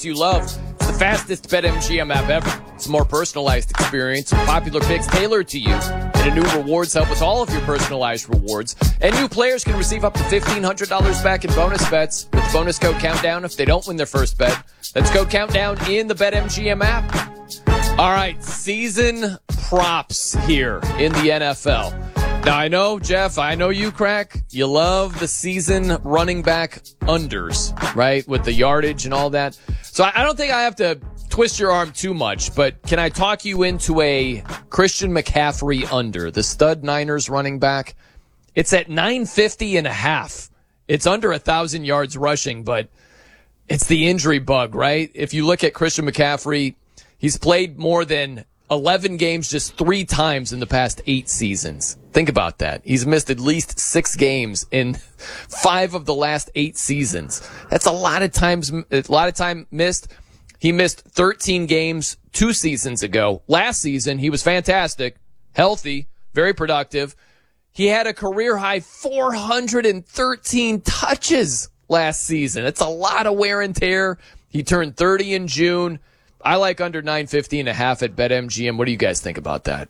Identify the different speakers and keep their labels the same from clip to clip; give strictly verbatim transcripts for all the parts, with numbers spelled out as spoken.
Speaker 1: you love. It's the fastest BetMGM app ever. It's a more personalized experience, popular picks tailored to you, and a new rewards hub with all of your personalized rewards. And new players can receive up to fifteen hundred dollars back in bonus bets with the bonus code Countdown if they don't win their first bet. That's code Countdown in the BetMGM app. All right, season props here in the N F L. Now, I know, Jeff, I know you, Crack, you love the season running back unders, right, with the yardage and all that. So I don't think I have to twist your arm too much, but can I talk you into a Christian McCaffrey under, the stud Niners running back? It's at nine fifty and a half. It's under one thousand yards rushing, but it's the injury bug, right? If you look at Christian McCaffrey, he's played more than eleven games just three times in the past eight seasons. Think about that. He's missed at least six games in five of the last eight seasons. That's a lot of times, a lot of time missed. He missed thirteen games two seasons ago. Last season, he was fantastic, healthy, very productive. He had a career high four hundred thirteen touches last season. It's a lot of wear and tear. He turned thirty in June. I like under nine fifty and a half at BetMGM. What do you guys think about that?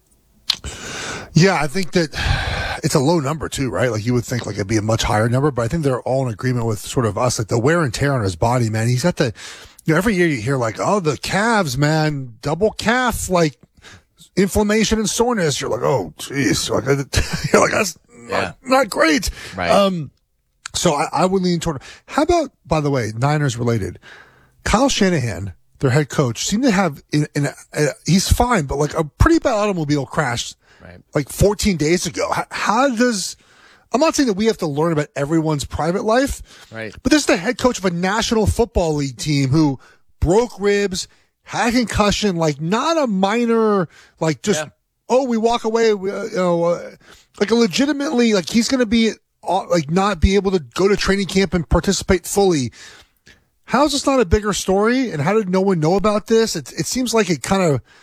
Speaker 2: Yeah, I think that it's a low number too, right? Like you would think like it'd be a much higher number, but I think they're all in agreement with sort of us, like the wear and tear on his body, man. He's got the, you know, every year you hear like, oh, the calves, man, double calf, like inflammation and soreness. You're like, oh, geez. Like, you're like, that's
Speaker 1: yeah.
Speaker 2: not, not great.
Speaker 1: Right.
Speaker 2: Um, so I, I would lean toward, how about, by the way, Niners related, Kyle Shanahan, their head coach, seemed to have, in, in a, a, he's fine, but like a pretty bad automobile crash right. like fourteen days ago. How, how does, I'm not saying that we have to learn about everyone's private life,
Speaker 1: right? But
Speaker 2: this is the head coach of a National Football League team who broke ribs, had a concussion, like not a minor, like just, yeah. oh, we walk away, we, uh, you know, uh, like a legitimately, like he's going to be, uh, like not be able to go to training camp and participate fully. How is this not a bigger story? And how did no one know about this? It, it seems like it kind of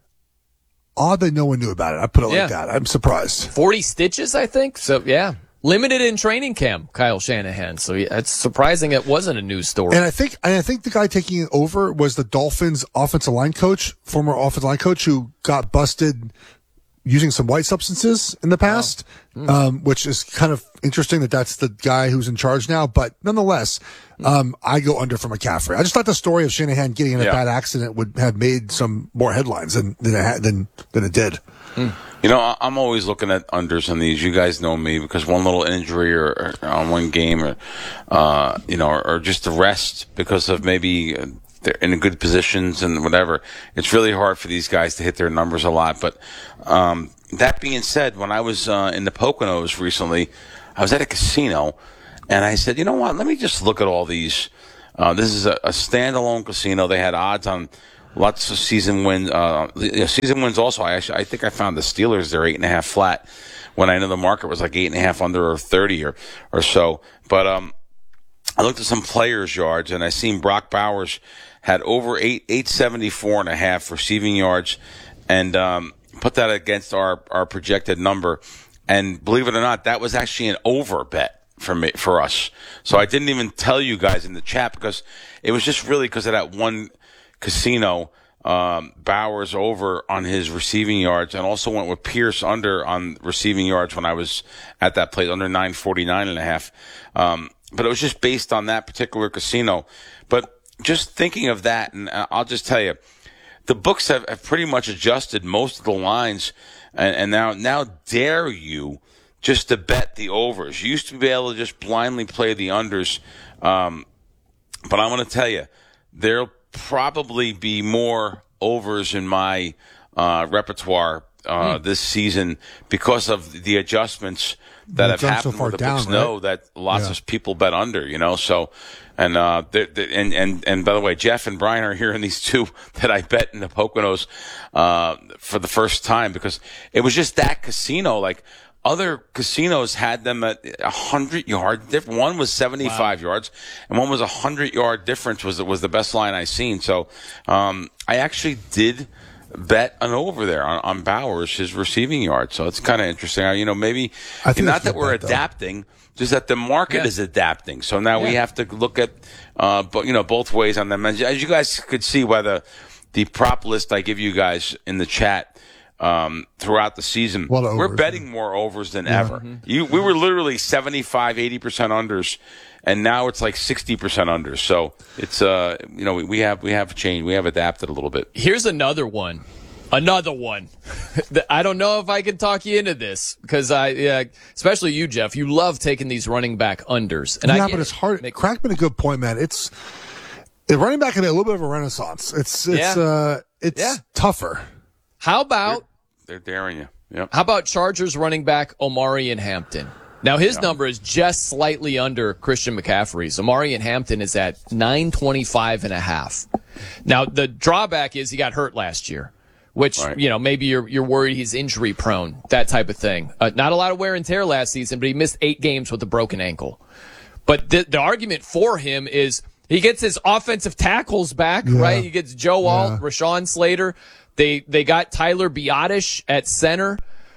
Speaker 2: odd that no one knew about it. I put it
Speaker 1: yeah.
Speaker 2: like that. I'm surprised.
Speaker 1: forty stitches, I think. So, yeah. Limited in training camp, Kyle Shanahan. So, yeah, it's surprising it wasn't a news story.
Speaker 2: And I think and I think the guy taking it over was the Dolphins offensive line coach, former offensive line coach who got busted using some white substances in the past, oh. mm. um, which is kind of interesting that that's the guy who's in charge now. But nonetheless, mm. um, I go under for McCaffrey. I just thought the story of Shanahan getting in a yeah. bad accident would have made some more headlines than than it, had, than, than it did.
Speaker 3: Mm. You know, I'm always looking at unders on these. You guys know me because one little injury or, or on one game, or uh, you know, or, or just the rest because of maybe. Uh, They're in good positions and whatever. It's really hard for these guys to hit their numbers a lot. But um, that being said, when I was uh, in the Poconos recently, I was at a casino, and I said, you know what, let me just look at all these. Uh, this is a, a standalone casino. They had odds on lots of season wins. Uh, season wins also. I actually, I think I found the Steelers, they're eight and a half flat when I know the market was like eight and a half under or thirty or, or so. But um, I looked at some players' yards, and I seen Brock Bowers had over eight, eight seventy-four and a half receiving yards, and um, put that against our, our projected number. And believe it or not, that was actually an over bet for me, for us. So I didn't even tell you guys in the chat because it was just really because of that one casino, um, Bowers over on his receiving yards, and also went with Pierce under on receiving yards when I was at that place, under nine forty-nine and a half. Um, but it was just based on that particular casino. But just thinking of that, and I'll just tell you, the books have, have pretty much adjusted most of the lines, and, and now now dare you just to bet the overs. You used to be able to just blindly play the unders, um, but I'm going to tell you, there'll probably be more overs in my uh, repertoire uh, mm. this season because of the adjustments that have happened. So far where the down, books right? know that lots yeah. of people bet under, you know, so. And, uh, they're, they're, and, and, and by the way, Jeff and Brian are hearing these two that I bet in the Poconos, uh, for the first time because it was just that casino. Like other casinos had them at a hundred yard difference. One was seventy-five wow. yards and one was a hundred yard difference was, was the best line I seen. So, um, I actually did bet an over there on, on Bowers, his receiving yards. So it's kind of interesting. You know, maybe, I think not that we're bet, adapting. Though. just that the market
Speaker 1: Yeah.
Speaker 3: is adapting. So now
Speaker 1: Yeah.
Speaker 3: we have to look at, uh, but you know, both ways on them. As, as you guys could see by the the prop list I give you guys in the chat um, throughout the season,
Speaker 2: What overs,
Speaker 3: we're betting more overs than ever. You, we were literally seventy-five, eighty percent unders, and now it's like sixty percent unders. So it's uh, you know, we, we have we have changed, we have adapted a little bit.
Speaker 1: Here's another one. Another one. I don't know if I can talk you into this because I, yeah, especially you, Jeff. You love taking these running back unders, and
Speaker 2: yeah,
Speaker 1: I
Speaker 2: but
Speaker 1: get
Speaker 2: it's hard.
Speaker 1: Make,
Speaker 2: Crack made a good point, man. It's the running back can be a little bit of a renaissance. It's it's
Speaker 1: Yeah.
Speaker 2: uh it's
Speaker 1: Yeah.
Speaker 2: tougher.
Speaker 1: How about
Speaker 3: They're daring you. Yep.
Speaker 1: how about Chargers running back Omari and Hampton? Now his
Speaker 3: Yeah.
Speaker 1: number is just slightly under Christian McCaffrey's. Omari and Hampton is at nine twenty-five and a half. Now the drawback is he got hurt last year. Which,
Speaker 3: Right.
Speaker 1: you know, maybe you're you're worried he's injury prone, that type of thing. Uh, not a lot of wear and tear last season, but he missed eight games with a broken ankle. But the, the argument for him is he gets his offensive tackles back,
Speaker 2: Yeah.
Speaker 1: right? He gets Joe Alt,
Speaker 2: Yeah.
Speaker 1: Rashawn Slater. They they got Tyler Biotish at center.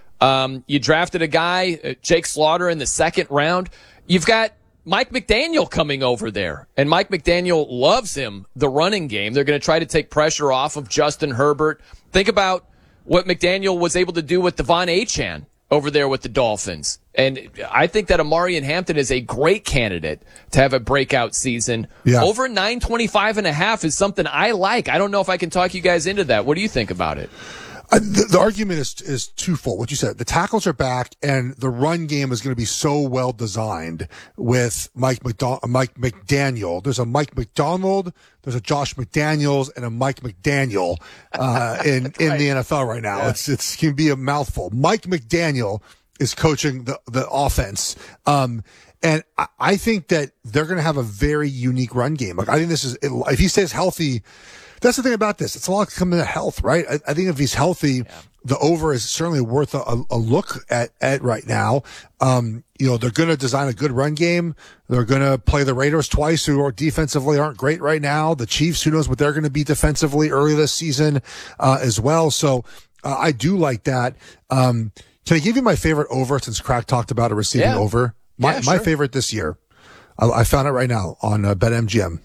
Speaker 1: Um, you drafted a guy, uh, Jake Slaughter, in the second round. You've got Mike McDaniel coming over there, and Mike McDaniel loves him, the running game. They're going to try to take pressure off of Justin Herbert. Think about what McDaniel was able to do with Devon Achane over there with the Dolphins. And I think that Omari and Hampton is a great candidate to have a breakout season.
Speaker 2: Yeah.
Speaker 1: Over nine twenty-five and a half is something I like. I don't know if I can talk you guys into that. What do you think about it?
Speaker 2: Uh, the, the argument is is twofold. What you said, the tackles are back, and the run game is going to be so well designed with Mike McDo- Mike McDaniel. There's a Mike McDonald, there's a Josh McDaniels, and a Mike McDaniel uh, in in
Speaker 1: right.
Speaker 2: the N F L right now.
Speaker 1: Yeah.
Speaker 2: It's it's can be a mouthful. Mike McDaniel is coaching the the offense. Um, And I, I think that they're going to have a very unique run game. Like I think this is if he stays healthy. That's the thing about this. It's a lot coming to health, right? I, I think if he's healthy, yeah. the over is certainly worth a, a look at, at right now. Um, you know, they're going to design a good run game. They're going to play the Raiders twice, who are defensively aren't great right now. The Chiefs, who knows what they're going to be defensively early this season, uh, as well. So, uh, I do like that. Um, can I give you my favorite over since Crack talked about a receiving
Speaker 1: yeah.
Speaker 2: over? My,
Speaker 1: yeah, sure.
Speaker 2: my favorite this year. I, I found it right now on uh, BetMGM.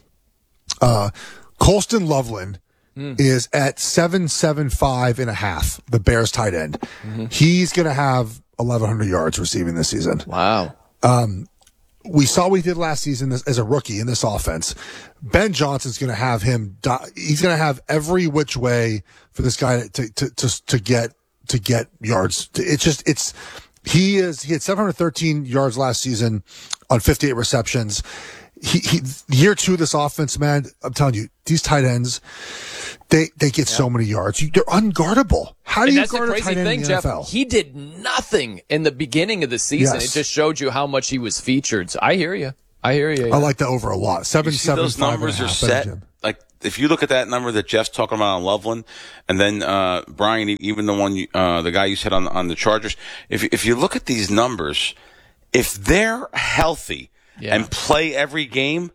Speaker 2: Uh, Colston Loveland mm. is at seven seventy-five and a half, the Bears tight end. Mm-hmm. He's going to have eleven hundred yards receiving this season.
Speaker 1: Wow.
Speaker 2: Um, we saw what he did last season as, as a rookie in this offense. Ben Johnson's going to have him, he's going to have every which way for this guy to, to, to, to get, to get yards. It's just, it's, he is, he had seven hundred thirteen yards last season on fifty-eight receptions. He, he, year two of this offense, man, I'm telling you, these tight ends, they, they get yeah. so many yards. You, they're unguardable. How do
Speaker 1: and
Speaker 2: you
Speaker 1: that's
Speaker 2: guard
Speaker 1: the
Speaker 2: a
Speaker 1: crazy
Speaker 2: tight end
Speaker 1: thing,
Speaker 2: in the
Speaker 1: Jeff.
Speaker 2: N F L?
Speaker 1: He did nothing in the beginning of the season.
Speaker 2: Yes.
Speaker 1: It just showed you how much he was featured. So I hear you. I hear you. Yeah.
Speaker 2: I like that over a lot. Seven,
Speaker 3: you see
Speaker 2: seven,
Speaker 3: those
Speaker 2: five
Speaker 3: numbers
Speaker 2: and a
Speaker 3: are
Speaker 2: half.
Speaker 3: set.
Speaker 2: Jim.
Speaker 3: Like if you look at that number that Jeff's talking about on Loveland, and then uh, Brian, even the one, you, uh, the guy you said on on the Chargers. If if you look at these numbers, if they're healthy
Speaker 1: yeah.
Speaker 3: and play every game.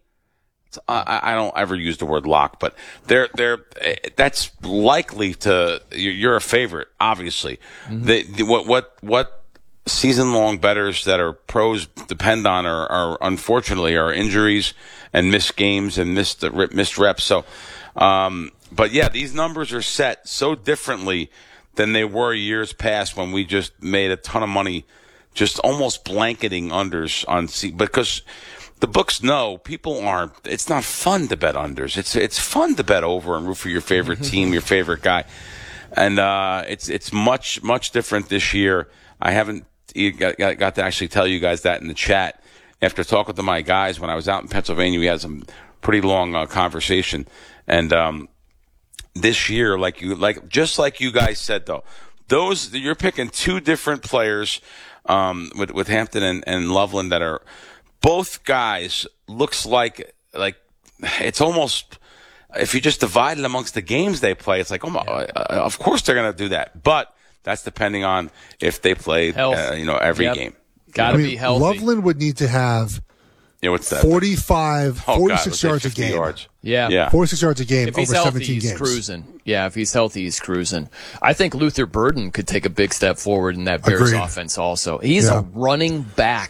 Speaker 3: I, I don't ever use the word lock, but they're they're that's likely to you're a favorite, obviously. Mm-hmm. The, the, what what what season long bettors that are pros depend on are, are unfortunately are injuries and missed games and missed missed reps. So, um, but yeah, these numbers are set so differently than they were years past when we just made a ton of money, just almost blanketing unders on C because. The books know people aren't. It's not fun to bet unders. It's it's fun to bet over and root for your favorite team, your favorite guy, and uh, it's it's much much different this year. I haven't got, got to actually tell you guys that in the chat after talking to my guys when I was out in Pennsylvania. We had some pretty long uh, conversation, and um, this year, like you like just like you guys said though, those you're picking two different players um, with with Hampton and, and Loveland that are. Both guys looks like like it's almost if you just divide it amongst the games they play, it's like oh my, uh, of course they're going to do that, but that's depending on if they play uh, you know every
Speaker 1: yep.
Speaker 3: game.
Speaker 1: Got to
Speaker 2: I mean,
Speaker 1: be healthy.
Speaker 2: Loveland would need to have
Speaker 3: yeah, what's that?
Speaker 2: forty-five,
Speaker 3: oh,
Speaker 2: forty-six
Speaker 3: God,
Speaker 2: yards a game.
Speaker 3: Yards.
Speaker 1: Yeah,
Speaker 3: yeah,
Speaker 2: forty-six yards a game
Speaker 1: if he's
Speaker 2: over
Speaker 1: healthy,
Speaker 2: seventeen
Speaker 1: he's
Speaker 2: games.
Speaker 1: Cruising. Yeah, if he's healthy, he's cruising. I think Luther Burden could take a big step forward in that Bears
Speaker 2: Agreed.
Speaker 1: offense. Also, he's
Speaker 2: yeah.
Speaker 1: a running back.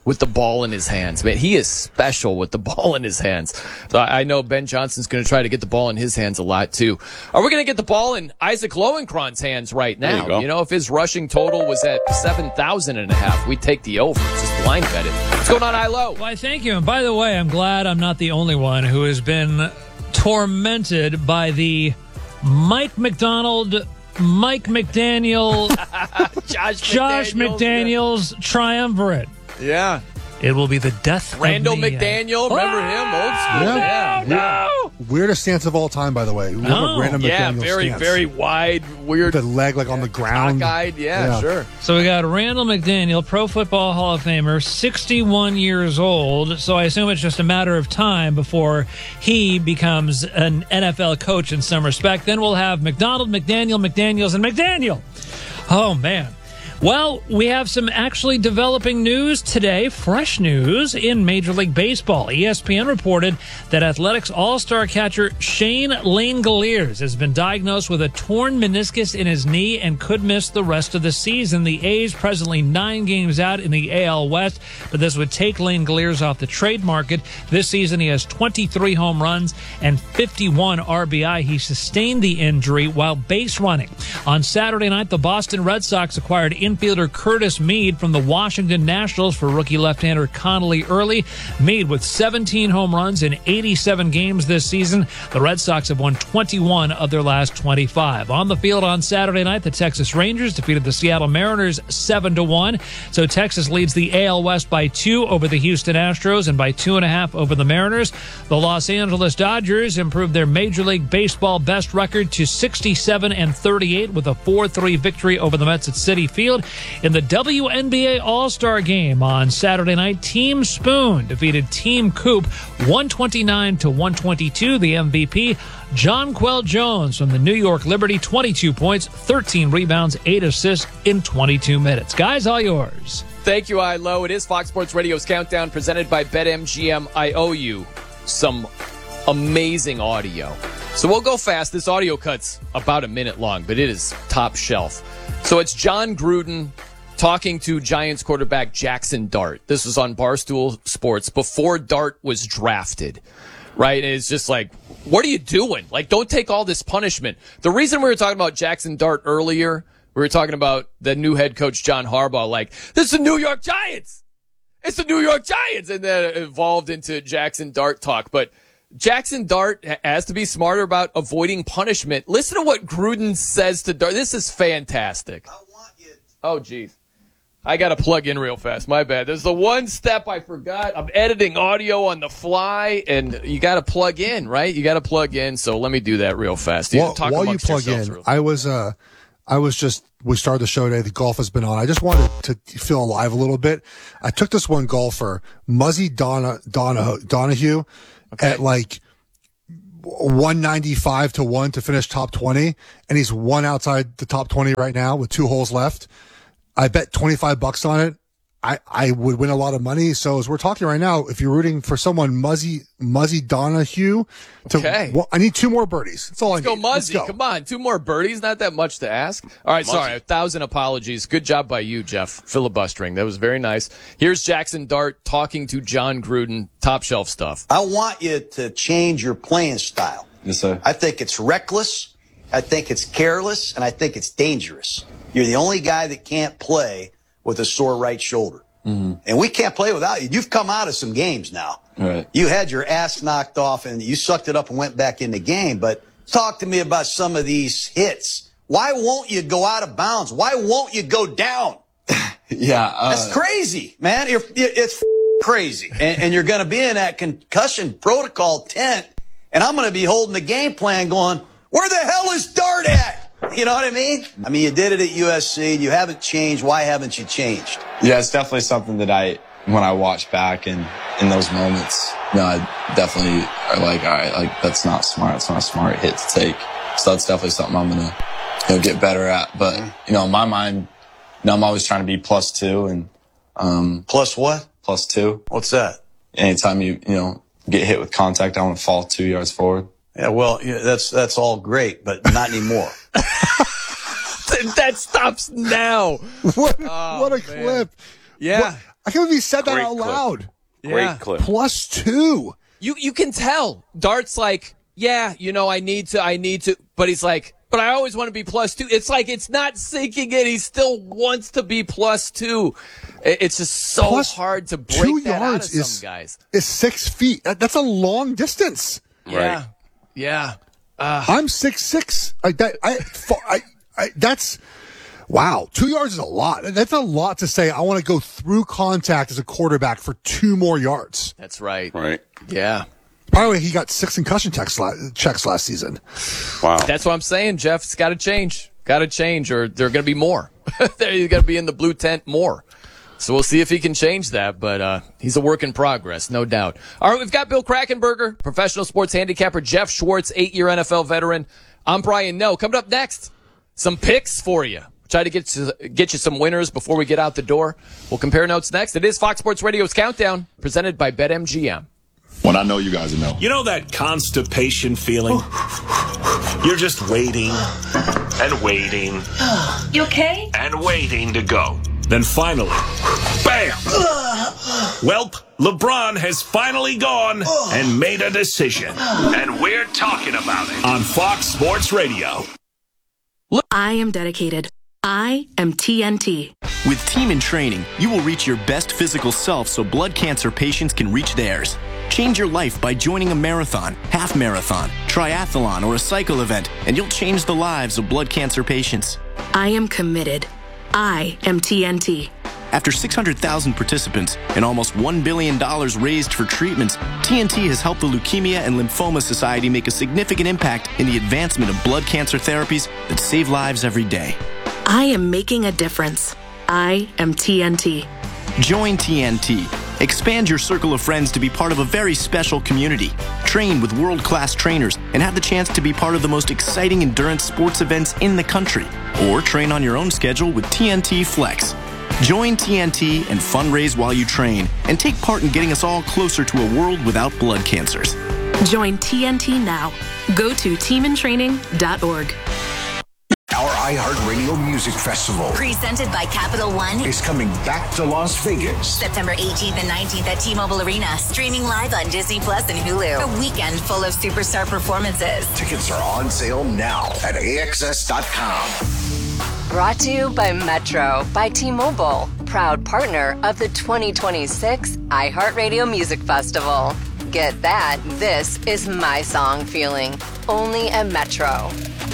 Speaker 1: with the ball in his hands. Man, he is special with the ball in his hands. So I know Ben Johnson's going to try to get the ball in his hands a lot, too. Are we going to get the ball in Isaac Lowenkron's hands right now?
Speaker 3: You,
Speaker 1: you know, if his rushing total was at seven thousand and a half, we'd take the over. Just blind bet it. What's going on, I-Lo?
Speaker 4: Why, thank you. And by the way, I'm glad I'm not the only one who has been tormented by the Mike McDonald, Mike McDaniel,
Speaker 1: Josh,
Speaker 4: Josh
Speaker 1: McDaniels,
Speaker 4: McDaniels triumvirate.
Speaker 1: Yeah.
Speaker 4: It will be the death
Speaker 1: Randall
Speaker 4: of the,
Speaker 1: McDaniel,
Speaker 4: uh,
Speaker 1: remember him? Old school.
Speaker 2: Yeah.
Speaker 1: Yeah.
Speaker 4: No!
Speaker 2: Weirdest stance of all time, by the way.
Speaker 4: Oh.
Speaker 2: Random
Speaker 1: Yeah,
Speaker 2: McDaniel
Speaker 1: very,
Speaker 2: stance.
Speaker 1: very wide, weird.
Speaker 2: The leg like on the ground.
Speaker 1: Cockeyed, yeah,
Speaker 2: Yeah.
Speaker 1: sure.
Speaker 4: So we got Randall McDaniel, Pro Football Hall of Famer, sixty-one years old. So I assume it's just a matter of time before he becomes an N F L coach in some respect. Then we'll have McDonald, McDaniel, McDaniels, and McDaniel. Oh, man. Well, we have some actually developing news today, fresh news in Major League Baseball. E S P N reported that Athletics All-Star catcher Shane Langeliers has been diagnosed with a torn meniscus in his knee and could miss the rest of the season. The A's presently nine games out in the A L West, but this would take Langeliers off the trade market. This season he has twenty-three home runs and fifty-one R B I. He sustained the injury while base running. On Saturday night, the Boston Red Sox acquired infielder Curtis Mead from the Washington Nationals for rookie left-hander Connolly Early. Mead with seventeen home runs in eighty-seven games this season. The Red Sox have won twenty-one of their last twenty-five. On the field on Saturday night, the Texas Rangers defeated the Seattle Mariners seven to one. So Texas leads the A L West by two over the Houston Astros and by two and a half over the Mariners. The Los Angeles Dodgers improved their Major League Baseball best record to sixty-seven and thirty-eight with a four three victory over the Mets at Citi Field. In the W N B A All-Star Game on Saturday night, Team Spoon defeated Team Coop one twenty-nine to one twenty-two. The M V P, Jonquel Jones from the New York Liberty, twenty-two points, thirteen rebounds, eight assists in twenty-two minutes. Guys, all yours.
Speaker 1: Thank you, I-Lo. It is Fox Sports Radio's Countdown presented by BetMGM. I owe you some amazing audio. So we'll go fast. This audio cut's about a minute long, but it is top shelf. So it's John Gruden talking to Giants quarterback Jackson Dart. This was on Barstool Sports before Dart was drafted, right? And it's just like, what are you doing? Like, don't take all this punishment. The reason we were talking about Jackson Dart earlier, we were talking about the new head coach John Harbaugh, like, this is the New York Giants. It's the New York Giants. And then it evolved into Jackson Dart talk. But Jackson Dart has to be smarter about avoiding punishment. Listen to what Gruden says to Dart. This is fantastic. I want you. Oh, geez. I got to plug in real fast. My bad. There's the one step I forgot. I'm editing audio on the fly, and you got to plug in, right? You got to plug in. So let me do that real fast. You
Speaker 2: While,
Speaker 1: talk
Speaker 2: while you plug in,
Speaker 1: real-
Speaker 2: I was, uh, I was just, we started the show today. The golf has been on. I just wanted to feel alive a little bit. I took this one golfer, Muzzy Donna, Donna, Donahue, okay, at like one ninety-five to one to finish top twenty, and he's one outside the top twenty right now with two holes left. I bet twenty-five bucks on it. I, I would win a lot of money. So as we're talking right now, if you're rooting for someone, Muzzy, Muzzy Donahue, to,
Speaker 1: okay.
Speaker 2: well, I need two more birdies. That's all
Speaker 1: Let's
Speaker 2: I
Speaker 1: go
Speaker 2: need.
Speaker 1: Muzzy.
Speaker 2: Let's go.
Speaker 1: Come on. Two more birdies. Not that much to ask. All right.
Speaker 3: Muzzy.
Speaker 1: Sorry. A thousand apologies. Good job by you, Jeff. Filibustering. That was very nice. Here's Jackson Dart talking to John Gruden. Top shelf stuff.
Speaker 5: I want you to change your playing style.
Speaker 6: Yes, sir.
Speaker 5: I think it's reckless. I think it's careless, and I think it's dangerous. You're the only guy that can't play with a sore right shoulder. Mm-hmm. And we can't play without you. You've come out of some games now.
Speaker 6: Right.
Speaker 5: You had your ass knocked off and you sucked it up and went back in the game. But talk to me about some of these hits. Why won't you go out of bounds? Why won't you go down?
Speaker 6: yeah. Uh,
Speaker 5: That's crazy, man. You're, it's crazy. And, and you're going to be in that concussion protocol tent. And I'm going to be holding the game plan going, where the hell is Dart at? You know what I mean? I mean, you did it at U S C. You haven't changed. Why haven't you changed?
Speaker 6: Yeah, it's definitely something that I, when I watch back and in those moments, you know, I definitely are like, all right, like that's not smart. It's not a smart hit to take. So that's definitely something I'm going to, you know, get better at. But, you know, in my mind, you know, I'm always trying to be plus two and, um,
Speaker 5: plus what?
Speaker 6: Plus two.
Speaker 5: What's that?
Speaker 6: Anytime you, you know, get hit with contact, I want to fall two yards forward.
Speaker 5: Yeah, well, yeah, that's that's all great, but not anymore.
Speaker 1: That stops now.
Speaker 2: What,
Speaker 1: Oh,
Speaker 2: what a
Speaker 1: man.
Speaker 2: clip.
Speaker 1: Yeah.
Speaker 2: What? I can't believe he said that
Speaker 3: Great
Speaker 2: out
Speaker 3: clip.
Speaker 2: loud.
Speaker 3: Great
Speaker 1: Yeah.
Speaker 3: clip.
Speaker 2: Plus two.
Speaker 1: You you can tell. Dart's like, yeah, you know, I need to, I need to, but he's like, but I always want to be plus two. It's like it's not sinking in. He still wants to be plus two. It's just so
Speaker 2: Plus
Speaker 1: hard to break
Speaker 2: two
Speaker 1: that out of
Speaker 2: yards
Speaker 1: some
Speaker 2: is,
Speaker 1: guys.
Speaker 2: is six feet. That- That's a long distance.
Speaker 1: Yeah,
Speaker 3: Right.
Speaker 1: yeah.
Speaker 2: I'm six six. I, that, I, I, I, that's wow. Two yards is a lot. That's a lot to say. I want to go through contact as a quarterback for two more yards.
Speaker 1: That's right.
Speaker 3: Right.
Speaker 1: Yeah.
Speaker 2: By the way, he got six concussion checks last, checks last season.
Speaker 3: Wow.
Speaker 1: That's what I'm saying, Jeff. It's got to change. Got to change, or there are going to be more. They're going to be in the blue tent more. So we'll see if he can change that, but uh, he's a work in progress, no doubt. All right, we've got Bill Krackomberger, professional sports handicapper, Jeff Schwartz, eight-year N F L veteran. I'm Brian Noe. Coming up next, some picks for you. Try to get to, get you some winners before we get out the door. We'll compare notes next. It is Fox Sports Radio's Countdown, presented by BetMGM.
Speaker 7: When I know you guys will know.
Speaker 8: You know that constipation feeling? You're just waiting and waiting.
Speaker 9: You okay?
Speaker 8: And waiting to go. Then finally, bam! Welp, LeBron has finally gone and made a decision. And we're talking about it on Fox Sports Radio.
Speaker 9: I am dedicated. I am T N T.
Speaker 10: With Team in Training, you will reach your best physical self so blood cancer patients can reach theirs. Change your life by joining a marathon, half marathon, triathlon, or a cycle event, and you'll change the lives of blood cancer patients.
Speaker 9: I am committed. I am T N T.
Speaker 10: After six hundred thousand participants and almost one billion dollars raised for treatments, T N T has helped the Leukemia and Lymphoma Society make a significant impact in the advancement of blood cancer therapies that save lives every day.
Speaker 9: I am making a difference. I am T N T.
Speaker 10: Join T N T. Expand your circle of friends to be part of a very special community. Train with world-class trainers and have the chance to be part of the most exciting endurance sports events in the country. Or train on your own schedule with T N T Flex. Join T N T and fundraise while you train and take part in getting us all closer to a world without blood cancers.
Speaker 9: Join T N T now. Go to team in training dot org.
Speaker 11: Our iHeartRadio Music Festival
Speaker 12: presented by Capital One
Speaker 11: is coming back to Las Vegas.
Speaker 12: September eighteenth and nineteenth at T-Mobile Arena. Streaming live on Disney Plus and Hulu. A weekend full of superstar performances.
Speaker 11: Tickets are on sale now at A X S dot com.
Speaker 13: Brought to you by Metro by T-Mobile. Proud partner of the twenty twenty-six iHeartRadio Music Festival. Get that. This is my song feeling. Only at Metro.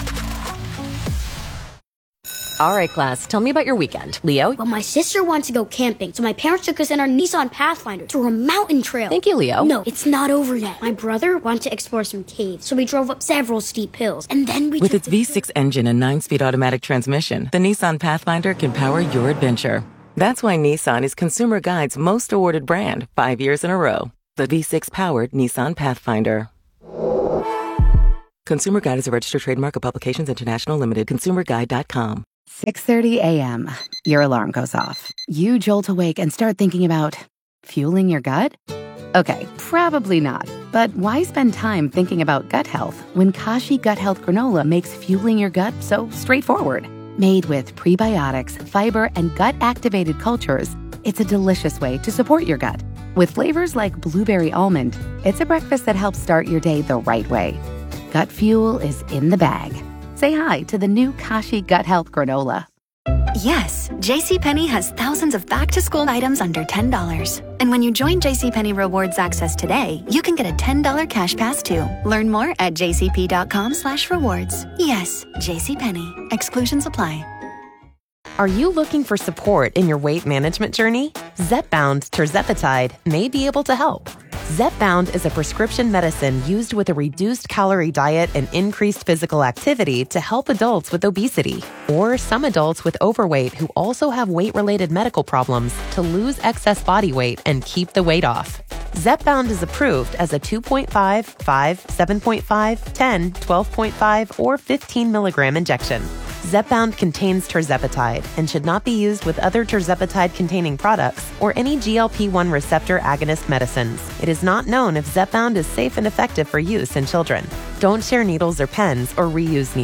Speaker 14: All right, class, tell me about your weekend. Leo?
Speaker 15: Well, my sister wants to go camping, so my parents took us in our Nissan Pathfinder to a mountain trail.
Speaker 14: Thank you, Leo.
Speaker 15: No, it's not over yet. My brother wanted to explore some caves, so we drove up several steep hills, and then we
Speaker 16: With
Speaker 15: took
Speaker 16: its V six engine and nine-speed automatic transmission, the Nissan Pathfinder can power your adventure. That's why Nissan is Consumer Guide's most awarded brand, five years in a row. The V six-powered Nissan Pathfinder. Consumer Guide is a registered trademark of Publications International Limited. consumer guide dot com.
Speaker 17: six thirty a.m. Your alarm goes off. You jolt awake and start thinking about fueling your gut? Okay, probably not. But why spend time thinking about gut health when Kashi Gut Health Granola makes fueling your gut so straightforward? Made with prebiotics, fiber, and gut-activated cultures, it's a delicious way to support your gut. With flavors like blueberry almond, it's a breakfast that helps start your day the right way. Gut fuel is in the bag. Say hi to the new Kashi Gut Health Granola.
Speaker 18: Yes, JCPenney has thousands of back-to-school items under ten dollars. And when you join JCPenney Rewards Access today, you can get a ten dollars cash pass too. Learn more at jcp.com slash rewards. Yes, JCPenney. Exclusions apply.
Speaker 19: Are you looking for support in your weight management journey? Zepbound Tirzepatide may be able to help. Zepbound is a prescription medicine used with a reduced calorie diet and increased physical activity to help adults with obesity or some adults with overweight who also have weight-related medical problems to lose excess body weight and keep the weight off. Zepbound is approved as a two point five, five, seven point five, ten, twelve point five, or fifteen milligram injection. Zepbound contains tirzepatide and should not be used with other tirzepatide-containing products or any G L P one receptor agonist medicines. It is not known if Zepbound is safe and effective for use in children. Don't share needles or pens or reuse needles.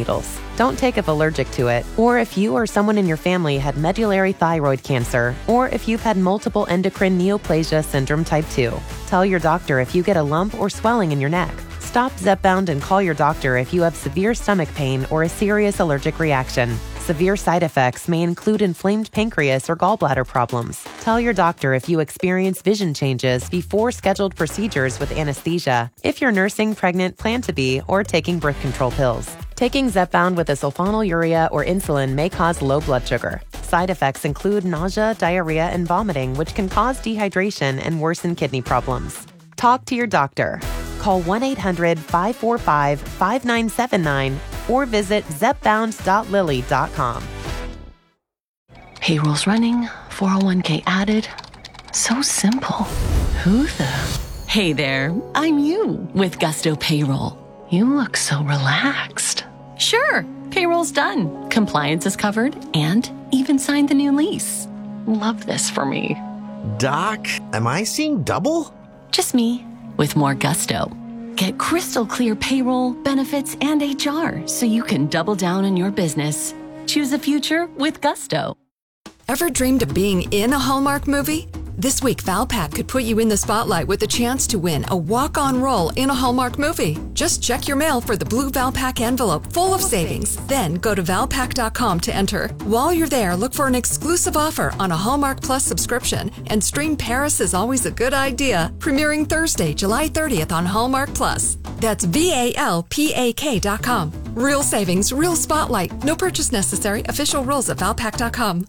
Speaker 19: Don't take if allergic to it, or if you or someone in your family had medullary thyroid cancer, or if you've had multiple endocrine neoplasia syndrome type two. Tell your doctor if you get a lump or swelling in your neck. Stop Zepbound and call your doctor if you have severe stomach pain or a serious allergic reaction. Severe side effects may include inflamed pancreas or gallbladder problems. Tell your doctor if you experience vision changes before scheduled procedures with anesthesia, if you're nursing, pregnant, plan to be, or taking birth control pills. Taking Zepbound with a sulfonylurea or insulin may cause low blood sugar. Side effects include nausea, diarrhea, and vomiting, which can cause dehydration and worsen kidney problems. Talk to your doctor. Call one eight hundred five four five five nine seven nine or visit zepbound dot lilly dot com.
Speaker 20: Payroll's running, four oh one k added. So simple. Who the? Hey there, I'm you with Gusto Payroll. You look so relaxed. Sure, payroll's done. Compliance is covered and even signed the new lease. Love this for me.
Speaker 21: Doc, am I seeing double?
Speaker 20: Just me with more gusto. Get crystal clear payroll, benefits, and H R so you can double down on your business. Choose a future with Gusto.
Speaker 22: Ever dreamed of being in a Hallmark movie? This week, Valpak could put you in the spotlight with a chance to win a walk-on role in a Hallmark movie. Just check your mail for the blue Valpak envelope full of savings. Then go to valpak dot com to enter. While you're there, look for an exclusive offer on a Hallmark Plus subscription and stream Paris is Always a Good Idea, premiering Thursday, July thirtieth on Hallmark Plus. That's V A L P A K dot com. Real savings, real spotlight. No purchase necessary. Official rules at valpak dot com.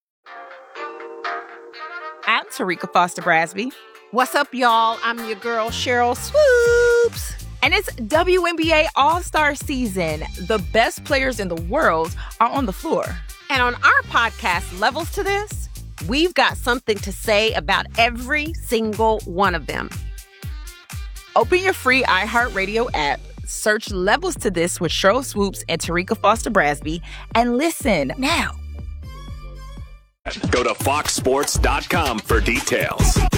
Speaker 23: I'm Tarika Foster Brasby. What's up, y'all? I'm your girl, Cheryl Swoops. And it's W N B A All-Star Season. The best players in the world are on the floor.
Speaker 24: And on our podcast, Levels to This, we've got something to say about every single one of them.
Speaker 23: Open your free iHeartRadio app, search Levels to This with Cheryl Swoops and Tarika Foster Brasby, and listen now.
Speaker 8: Go to fox sports dot com for details.